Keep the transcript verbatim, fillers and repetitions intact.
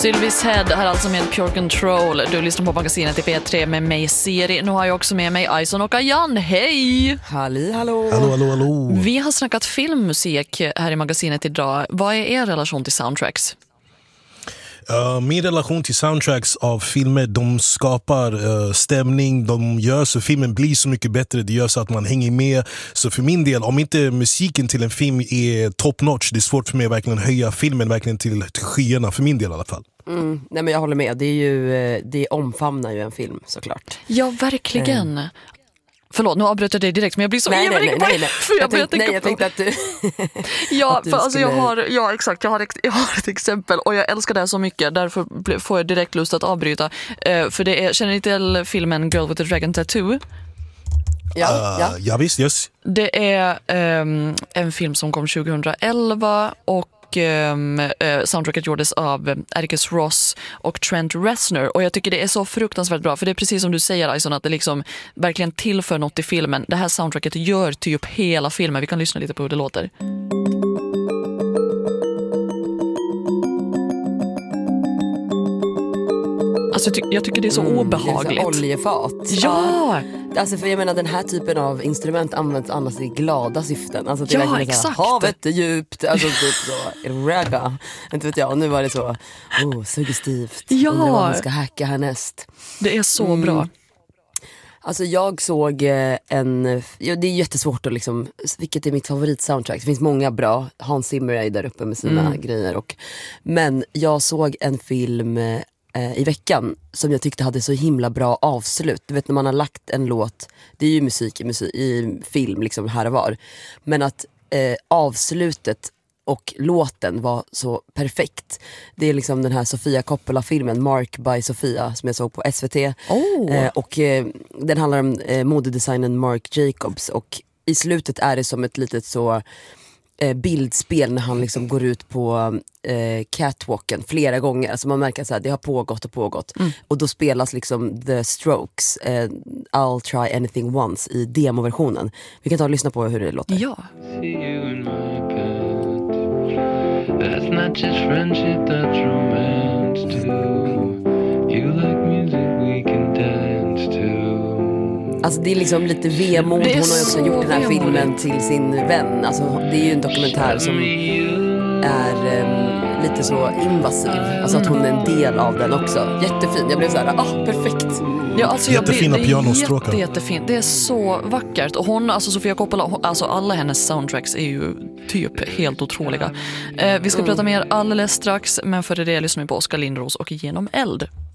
Sylvies Head här alltså med Pure Control. Du lyssnar på magasinet i P tre med mig Siri. Nu har jag också med mig Aison och Ayan. Hej! Halli, hallå! Hallå, hallå, hallå! Vi har snackat filmmusik här i magasinet idag. Vad är er relation till soundtracks? Uh, min relation till soundtracks av filmer, de skapar uh, stämning, de gör så filmen blir så mycket bättre, det gör så att man hänger med. Så för min del, om inte musiken till en film är top notch, det är svårt för mig att verkligen höja filmen verkligen till, till skyarna, för min del i alla fall. Mm, nej men jag håller med, det, är ju, det omfamnar ju en film såklart. Ja, verkligen. Mm. Förlåt, nu avbryter jag dig direkt, men jag blir så nej, nej, nej, nej, nej. För jag, jag, tänkte, nej, jag tänkte att du ja, att du för alltså skulle... jag har ja exakt, jag har, jag har ett exempel och jag älskar det här så mycket, därför får jag direkt lust att avbryta. Uh, för det är, känner ni till filmen Girl with the Dragon Tattoo? Ja, uh, ja. ja visst, yes. Det är um, en film som kom tjugohundraelva och Um, uh, soundtracket gjordes av um, Atticus Ross och Trent Reznor, och jag tycker det är så fruktansvärt bra, för det är precis som du säger, Aison, att det liksom verkligen tillför något i filmen. Det här soundtracket gör typ hela filmen. Vi kan lyssna lite på hur det låter. Alltså, jag, ty- jag tycker det är så mm, obehagligt. Det är så oljefat. Ja! Alltså för jag menar, den här typen av instrument används annars i glada syften. Alltså det ja, är verkligen exakt. Så här, havet är djupt, alltså typ så, raga. Inte vet jag, och nu var det så, oh, suggestivt. Ja. Undrar vad man ska hacka härnäst. Det är så mm. bra. Alltså jag såg en, ja, det är jättesvårt att liksom, vilket är mitt favoritsoundtrack. Det finns många bra, Hans Zimmer är där uppe med sina mm. grejer. Och, men jag såg en film i veckan som jag tyckte hade så himla bra avslut. Du vet när man har lagt en låt, det är ju musik i, musik, i film liksom här och var, men att eh, avslutet och låten var så perfekt. Det är liksom den här Sofia Coppola-filmen Mark by Sofia som jag såg på S V T. Oh. eh, och eh, den handlar om eh, modedesignern Marc Jacobs, och i slutet är det som ett litet så bildspel när han liksom går ut på eh, catwalken flera gånger. Alltså man märker att det har pågått och pågått. Mm. Och då spelas liksom The Strokes, eh, I'll try anything once, i demoversionen. Vi kan ta och lyssna på hur det låter. Ja. That's not just friendship, that's romance too. You like music we can dance to. Alltså det är liksom lite vemod. Hon har ju också gjort den här filmen till sin vän. Alltså det är ju en dokumentär som är um, lite så invasiv. Alltså att hon är en del av den också. Jättefin. Jag blev så här, ah, perfekt. Ja, alltså jag jättefina blir, pianostråkar. Det är jättefint. Det är så vackert. Och hon, alltså Sofia Coppola, alltså alla hennes soundtracks är ju typ helt otroliga. Eh, vi ska mm. prata mer alldeles strax, men för det lyssnar vi på Oskar Lindros och Genom eld.